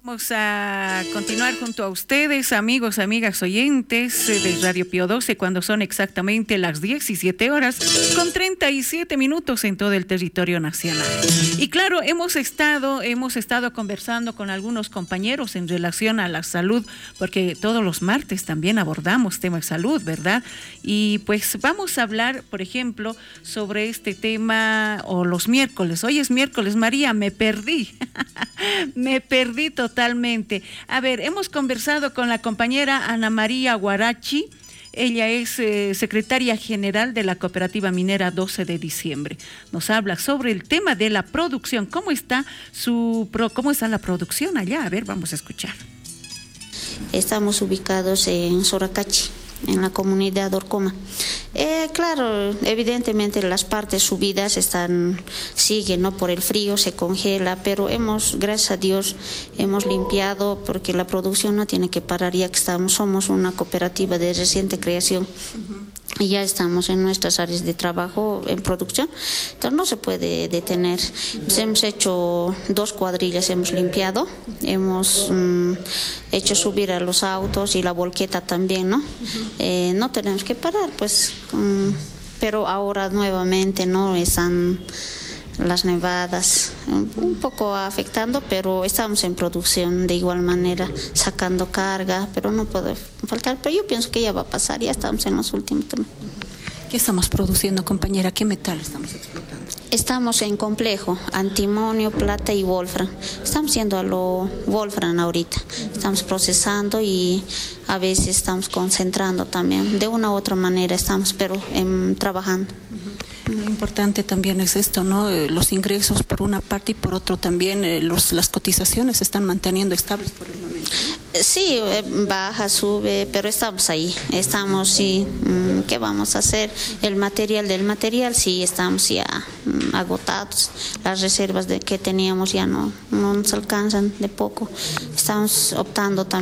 Vamos a continuar junto a ustedes, amigos, amigas oyentes de Radio Pío 12, cuando son exactamente las 17 horas con 37 minutos en todo el territorio nacional. Y claro, hemos estado conversando con algunos compañeros en relación a la salud, porque todos los martes también abordamos temas de salud, ¿verdad? Y pues vamos a hablar, por ejemplo, sobre este tema, o los miércoles. Hoy es miércoles, María, me perdí. Me perdí totalmente. A ver, hemos conversado con la compañera Ana María Guarachi. Ella es secretaria general de la Cooperativa Minera 12 de Diciembre. Nos habla sobre el tema de la producción. ¿Cómo está la producción allá? A ver, vamos a escuchar. Estamos ubicados en Soracachi, en la comunidad de Orcoma. Claro, evidentemente las partes subidas siguen, ¿no? Por el frío se congela, pero gracias a Dios, hemos limpiado porque la producción no tiene que parar ya que somos una cooperativa de reciente creación. Y ya estamos en nuestras áreas de trabajo en producción, entonces no se puede detener. Hemos hecho 2 cuadrillas, hemos limpiado, hemos hecho subir a los autos y la volqueta también, ¿no? No tenemos que parar, pues, pero ahora nuevamente no están las nevadas un poco afectando, pero estamos en producción de igual manera, sacando carga, pero no puede faltar. Pero yo pienso que ya va a pasar, ya estamos en los últimos temas. ¿Qué estamos produciendo, compañera? ¿Qué metal estamos explotando? Estamos en complejo, antimonio, plata y wolfram. Estamos yendo a lo wolfram ahorita. Estamos procesando y a veces estamos concentrando también. De una u otra manera estamos, pero trabajando. Lo importante también es esto, ¿no? Los ingresos por una parte y por otro también las cotizaciones se están manteniendo estables por el momento, ¿no? Sí, baja, sube, pero estamos ahí. Estamos, sí. ¿Qué vamos a hacer? Del material, sí, estamos ya agotados. Las reservas que teníamos ya no nos alcanzan de poco. Estamos optando también